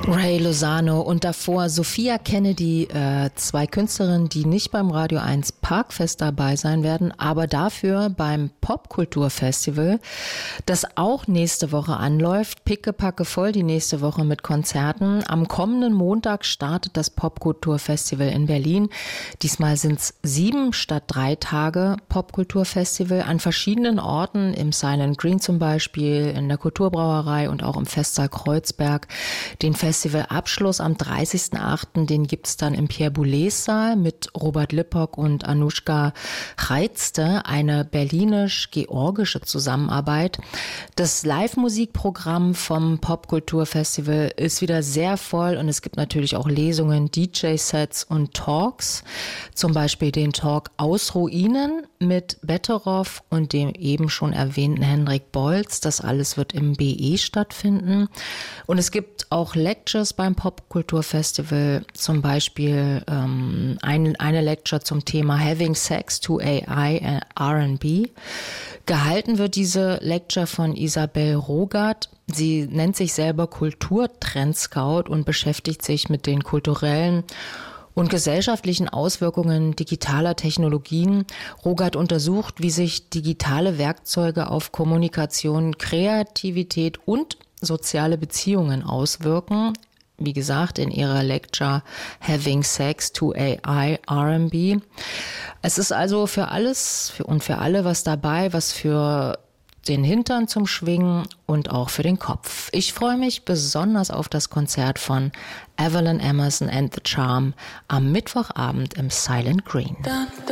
Ray Lozano und davor Sophia Kennedy, zwei Künstlerinnen, die nicht beim Radio 1 Parkfest dabei sein werden, aber dafür beim Popkulturfestival, das auch nächste Woche anläuft. Pickepacke voll die nächste Woche mit Konzerten. Am kommenden Montag startet das Popkulturfestival in Berlin. Diesmal sind es 7 statt 3 Tage Popkulturfestival an verschiedenen Orten, im Silent Green zum Beispiel, in der Kulturbrauerei und auch im Festsaal Kreuzberg. Den Festivalabschluss am 30.08., den gibt's dann im Pierre-Boulez-Saal mit Robert Lippock und Anushka Reizte, eine berlinisch-georgische Zusammenarbeit. Das Live-Musikprogramm vom Popkulturfestival ist wieder sehr voll und es gibt natürlich auch Lesungen, DJ-Sets und Talks, zum Beispiel den Talk Aus Ruinen mit Betteroff und dem eben schon erwähnten Henrik Bolz. Das alles wird im BE stattfinden. Und es gibt auch Lectures beim Popkulturfestival, zum Beispiel eine Lecture zum Thema Having Sex to AI and R&B. Gehalten wird diese Lecture von Isabel Rogert. Sie nennt sich selber Kulturtrendscout und beschäftigt sich mit den kulturellen und gesellschaftlichen Auswirkungen digitaler Technologien. Rogert untersucht, wie sich digitale Werkzeuge auf Kommunikation, Kreativität und soziale Beziehungen auswirken. Wie gesagt, in ihrer Lecture Having Sex to AI R&B. Es ist also für alles und für alle was dabei, was für den Hintern zum Schwingen und auch für den Kopf. Ich freue mich besonders auf das Konzert von Evelyn Emerson and the Charm am Mittwochabend im Silent Green.